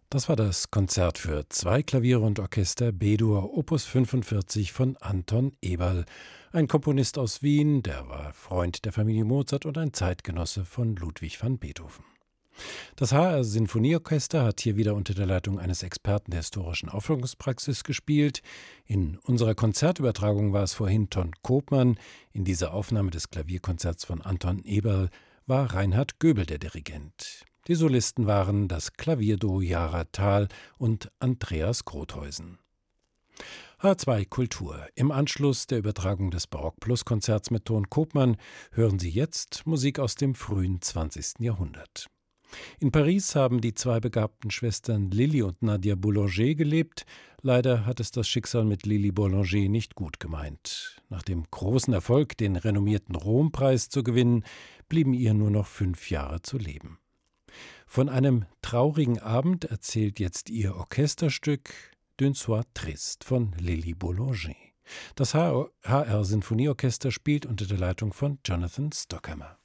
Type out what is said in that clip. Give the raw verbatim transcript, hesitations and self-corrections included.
Das war das Konzert für zwei Klaviere und Orchester B-Dur Opus fünfundvierzig von Anton Eberl, ein Komponist aus Wien, der war Freund der Familie Mozart und ein Zeitgenosse von Ludwig van Beethoven. Das H R Sinfonieorchester hat hier wieder unter der Leitung eines Experten der historischen Aufführungspraxis gespielt. In unserer Konzertübertragung war es vorhin Ton Koopman. In dieser Aufnahme des Klavierkonzerts von Anton Eberl war Reinhard Göbel der Dirigent. Die Solisten waren das Klavierduo Jara Thal und Andreas Grotheusen. H zwei Kultur. Im Anschluss der Übertragung des Barock-Plus-Konzerts mit Ton Koopman hören Sie jetzt Musik aus dem frühen zwanzigsten Jahrhundert. In Paris haben die zwei begabten Schwestern Lili und Nadia Boulanger gelebt. Leider hat es das Schicksal mit Lili Boulanger nicht gut gemeint. Nach dem großen Erfolg, den renommierten Rompreis zu gewinnen, blieben ihr nur noch fünf Jahre zu leben. Von einem traurigen Abend erzählt jetzt ihr Orchesterstück D'un Soir Triste von Lili Boulanger. Das H R Sinfonieorchester spielt unter der Leitung von Jonathan Stockhammer.